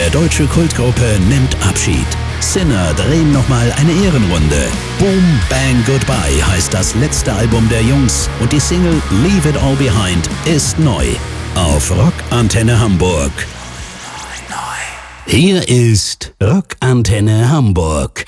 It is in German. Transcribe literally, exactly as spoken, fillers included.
der deutsche Kultgruppe nimmt Abschied. Sinner drehen nochmal eine Ehrenrunde. Boom Bang Goodbye heißt das letzte Album der Jungs und die Single Leave It All Behind ist neu. Auf Rock Antenne Hamburg. Hier ist Rock Antenne Hamburg.